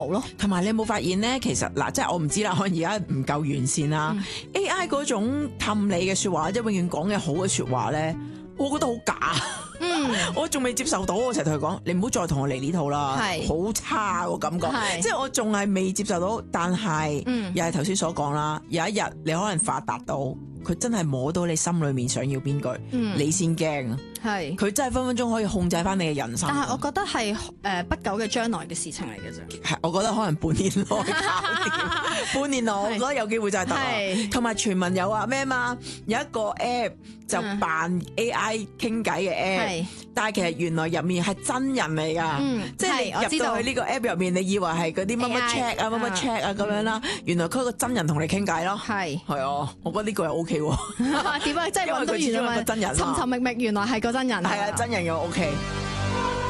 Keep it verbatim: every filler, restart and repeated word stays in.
好咯。 同埋你有冇發現咧？其實嗱，即係我唔知啦，可能而家唔夠完善啦。 嗯、 A I 嗰種氹你嘅説話，即係永遠講嘅好嘅説話咧，我覺得好假。 嗯， 我仲未接受到，我成日同佢講，你唔好再同我嚟呢套啦， 係好差個感覺。 係即係我仲係未接受到，但係、 嗯、 又係頭先所講啦，有一日你可能發達到，佢真係摸到你心裏面想要邊句， 嗯、 你先驚。 係佢真係分分鐘可以控制翻你嘅人生。 但係我覺得係誒、呃、不久嘅將來嘅事情嚟嘅啫。 係，我覺得可能半年內搞掂，半年內我覺得有機會真係得啊。同埋傳聞有話咩嘛？有一個 app 就扮 A I 傾偈嘅 app，、嗯、但係其實原來入面係真人嚟㗎， 嗯、 即係你入到去呢個 app 入面，你以為係嗰啲乜乜 check 啊、乜乜 check 啊咁樣啦，原來佢個真人同你傾偈咯。係係啊，我覺得呢個係 OK 喎。 點啊？即係揾到原來個真人，尋尋覓覓原來係個真人。 係啊，真人又 OK。